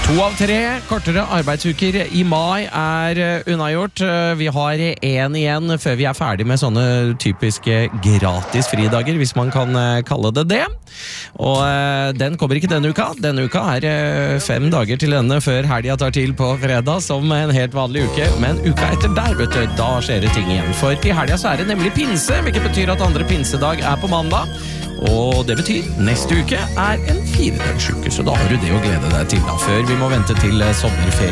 2 av 3 kortere arbeidsuker I mai unnagjort. Vi har 1 igjen før vi ferdig med sånne typiske gratis fridager, hvis man kan kalle det det. Og den kommer ikke denne uka. Denne uka 5 dager til denne før helga tar til på fredag, som en helt vanlig uke. Men uka etter der, vet du, da skjer det ting igjen. For til helga så det nemlig pinse, hvilket betyr at andre pinsedag på mandag. Og det betyr neste uke en 4-dagsuke, så da har du det å glede deg til da, før vi må vente til sommerferie